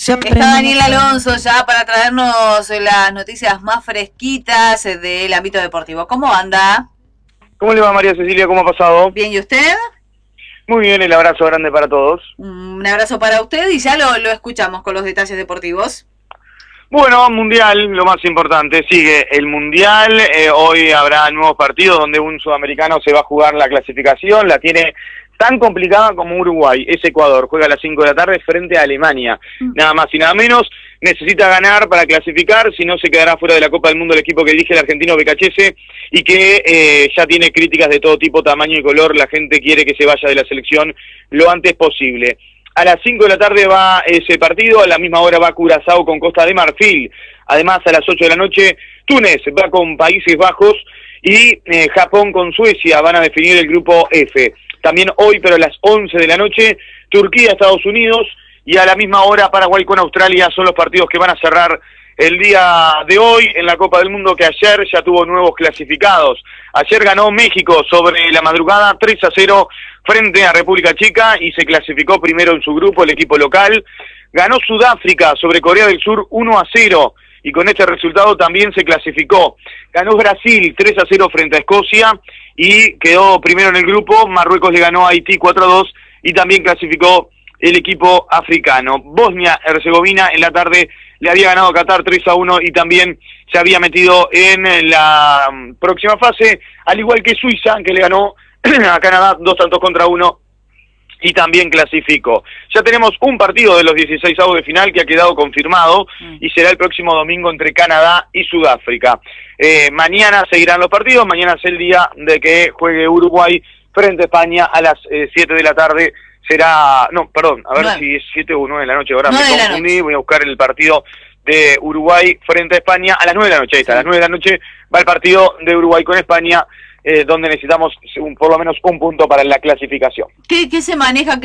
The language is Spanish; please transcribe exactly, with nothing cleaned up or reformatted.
Está Daniel Alonso ya para traernos las noticias más fresquitas del ámbito deportivo. ¿Cómo anda? ¿Cómo le va, María Cecilia? ¿Cómo ha pasado? Bien, ¿y usted? Muy bien, el abrazo grande para todos. Un abrazo para usted y ya lo, lo escuchamos con los detalles deportivos. Bueno, Mundial, lo más importante, sigue el Mundial, eh, hoy habrá nuevos partidos donde un sudamericano se va a jugar la clasificación, la tiene tan complicada como Uruguay, es Ecuador, juega a las cinco de la tarde frente a Alemania, mm. nada más y nada menos, necesita ganar para clasificar, si no se quedará fuera de la Copa del Mundo el equipo que dirige el argentino Becachese y que eh, ya tiene críticas de todo tipo, tamaño y color, la gente quiere que se vaya de la selección lo antes posible. A las cinco de la tarde va ese partido, a la misma hora va Curazao con Costa de Marfil. Además, a las ocho de la noche, Túnez va con Países Bajos y eh, Japón con Suecia. Van a definir el grupo F. También hoy, pero a las once de la noche, Turquía, Estados Unidos. Y a la misma hora, Paraguay con Australia son los partidos que van a cerrar el día de hoy en la Copa del Mundo, que ayer ya tuvo nuevos clasificados. Ayer ganó México sobre la madrugada tres a cero frente a República Checa y se clasificó primero en su grupo el equipo local. Ganó Sudáfrica sobre Corea del Sur uno a cero y con este resultado también se clasificó. Ganó Brasil tres a cero frente a Escocia y quedó primero en el grupo. Marruecos le ganó a Haití cuatro a dos y también clasificó el equipo africano. Bosnia-Herzegovina en la tarde le había ganado a Qatar tres a uno y también se había metido en la próxima fase, al igual que Suiza, que le ganó a Canadá dos tantos contra uno y también clasificó. Ya tenemos un partido de los dieciseisavos de final que ha quedado confirmado mm. y será el próximo domingo entre Canadá y Sudáfrica. Eh, mañana seguirán los partidos, mañana es el día de que juegue Uruguay frente a España a las eh, siete de la tarde. Será, no, perdón, a ver nueve. Si es siete o nueve de la noche, ahora nueve me confundí, voy a buscar el partido de Uruguay frente a España a las nueve de la noche, ahí está, sí. A las nueve de la noche va el partido de Uruguay con España, eh, donde necesitamos un, por lo menos un punto para la clasificación. ¿Qué, qué se maneja?